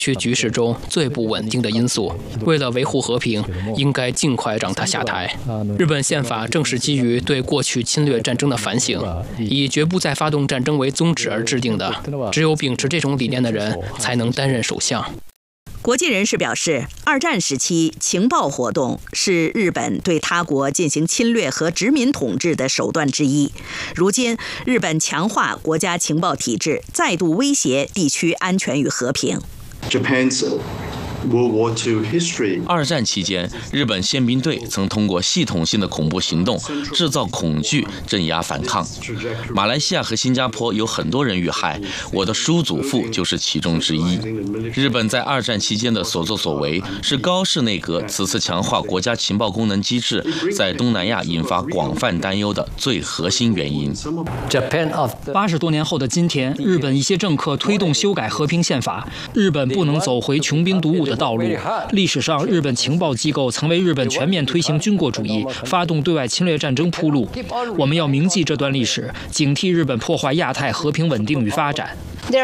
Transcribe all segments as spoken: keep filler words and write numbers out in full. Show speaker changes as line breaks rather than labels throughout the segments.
区局势中最不稳定的因素。为了维护和平，应该尽快让他下台。日本宪法正是基于对过去侵略战争的反省，以绝不再发动战争为宗旨而制定的。只有秉持这种理念的人，才能担任首相。
国际人士表示，二战时期情报活动是日本对他国进行侵略和殖民统治的手段之一。如今，日本强化国家情报体制，再度威胁地区安全与和平。
Japan's World War Two history.
二战期间，日本宪兵队曾通过系统性的恐怖行动制造恐惧，镇压反抗。马来西亚和新加坡有很多人遇害，我的叔祖父就是其中之一。日本在二战期间的所作所为，是高市内阁此次强化国家情报功能机制，在东南亚引发广泛担忧的最核心原因。
八十多年后的今天，日本一些政客推动修改和平宪法，日本不能走回穷兵黩武的道路。历史上，日本情报机构曾为日本全面推行军国主义、发动对外侵略战争铺路。我们要铭记这段历史，警惕日本破坏亚太和平稳定与发展。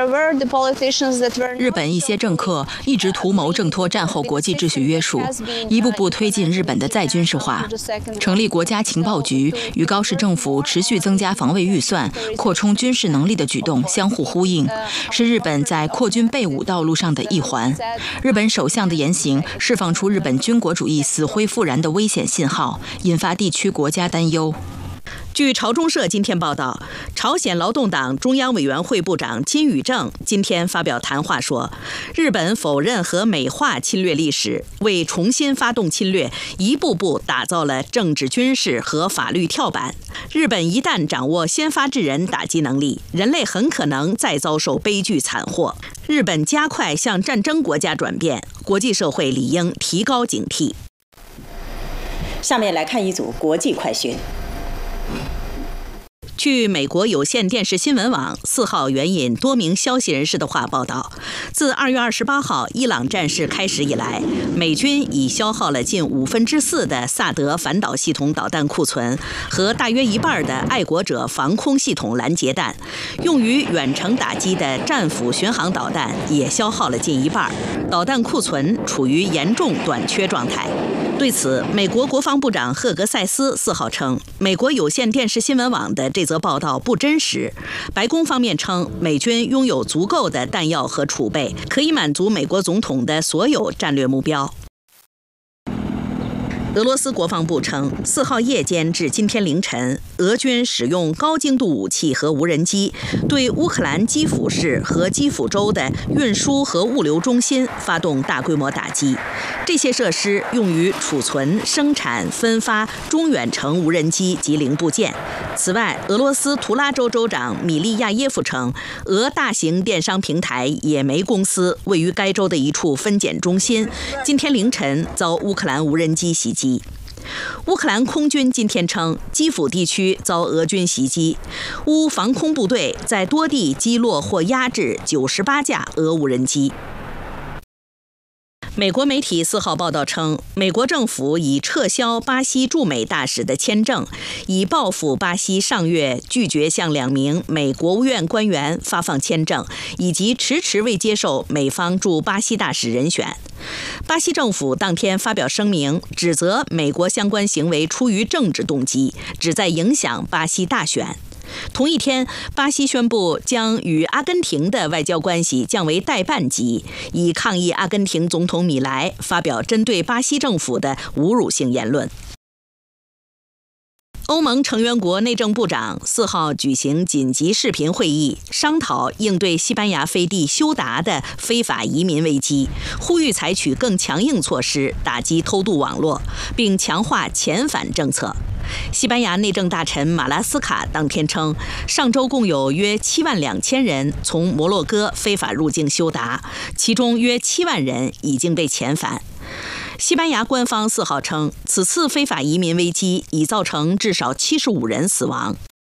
日本一些政客一直图谋挣脱战后国际秩序约束，一步步推进日本的再军事化。成立国家情报局与高市政府持续增加防卫预算、扩充军事能力的举动相互呼应，是日本在扩军备武道路上的一环。日本首相的言行释放出日本军国主义死灰复燃的危险信号，引发地区国家担忧。据朝中社今天报道，朝鲜劳动党中央委员会部长金宇正今天发表谈话说，日本否认和美化侵略历史，为重新发动侵略一步步打造了政治、军事和法律跳板。日本一旦掌握先发制人打击能力，人类很可能再遭受悲剧惨祸。日本加快向战争国家转变，国际社会理应提高警惕。
下面来看一组国际快讯。
据美国有线电视新闻网四号援引多名消息人士的话报道，自二月二十八号伊朗战事开始以来，美军已消耗了近五分之四的萨德反导系统导弹库存和大约一半的爱国者防空系统拦截弹，用于远程打击的战斧巡航导弹也消耗了近一半，导弹库存处于严重短缺状态。对此，美国国防部长赫格塞斯四号称，美国有线电视新闻网的这则报道不真实。白宫方面称，美军拥有足够的弹药和储备，可以满足美国总统的所有战略目标。俄罗斯国防部称，四号夜间至今天凌晨，俄军使用高精度武器和无人机对乌克兰基辅市和基辅州的运输和物流中心发动大规模打击。这些设施用于储存、生产、分发中远程无人机及零部件。此外，俄罗斯图拉州州长米利亚耶夫称，俄大型电商平台野莓公司位于该州的一处分拣中心，今天凌晨遭乌克兰无人机袭击。乌克兰空军今天称，基辅地区遭俄军袭击，乌防空部队在多地击落或压制九十八架俄无人机。美国媒体四号报道称，美国政府已撤销巴西驻美大使的签证，以报复巴西上月拒绝向两名美国务院官员发放签证，以及迟迟未接受美方驻巴西大使人选。巴西政府当天发表声明，指责美国相关行为出于政治动机，旨在影响巴西大选。同一天，巴西宣布将与阿根廷的外交关系降为代办级，以抗议阿根廷总统米莱发表针对巴西政府的侮辱性言论。欧盟成员国内政部长四号举行紧急视频会议，商讨应对西班牙飞地休达的非法移民危机，呼吁采取更强硬措施打击偷渡网络，并强化遣返政策。西班牙内政大臣马拉斯卡当天称，上周共有约七万两千人从摩洛哥非法入境休达，其中约七万人已经被遣返。西班牙官方四号称，此次非法移民危机已造成至少七十五人死亡。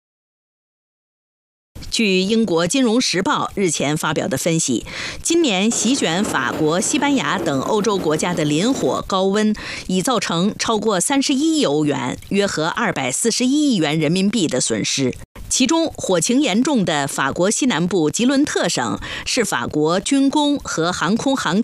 据英国《金融时报》日前发表的分析，今年席卷法国、西班牙等欧洲国家的林火高温已造成超过三十一亿欧元，约合二百四十一亿元人民币的损失。其中，火情严重的法国西南部吉伦特省是法国军工和航空航